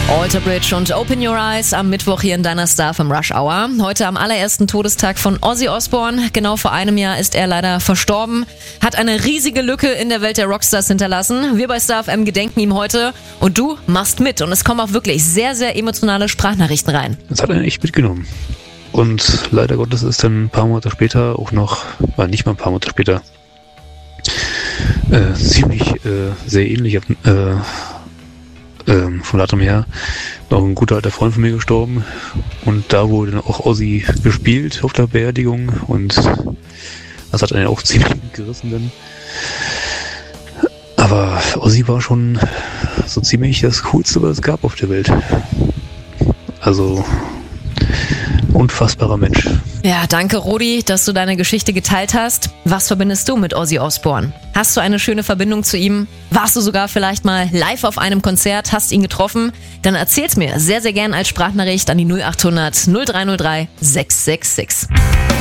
Alter Bridge und Open Your Eyes am Mittwoch hier in deiner Star vom Rush Hour. Heute am allerersten Todestag von Ozzy Osbourne. Genau vor einem Jahr ist er leider verstorben. Hat eine riesige Lücke in der Welt der Rockstars hinterlassen. Wir bei Star FM gedenken ihm heute und du machst mit. Und es kommen auch wirklich sehr, sehr emotionale Sprachnachrichten rein. Das hat er echt mitgenommen. Und leider Gottes ist dann ein paar Monate später auch noch, nicht mal ein paar Monate später, ziemlich sehr ähnlich von Datum her noch ein guter alter Freund von mir gestorben und da wurde dann auch Ozzy gespielt auf der Beerdigung und das hat einen auch ziemlich gerissen dann. Aber Ozzy war schon so ziemlich das Coolste, was es gab auf der Welt. Also unfassbarer Mensch. Ja, danke Rudi, dass du deine Geschichte geteilt hast. Was verbindest du mit Ozzy Osbourne? Hast du eine schöne Verbindung zu ihm? Warst du sogar vielleicht mal live auf einem Konzert, hast ihn getroffen? Dann erzähl's mir sehr, sehr gern als Sprachnachricht an die 0800 0303 666.